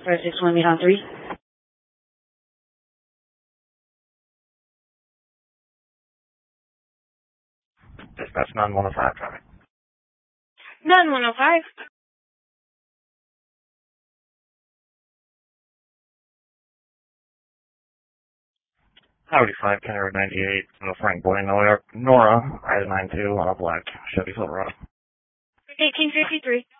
for 61 meet on 3. Dispatch 9105 traffic. 9105. Highway 5, County Road 98, Frank Boy, Nora, I-92 on a black Chevy Silverado. 1853.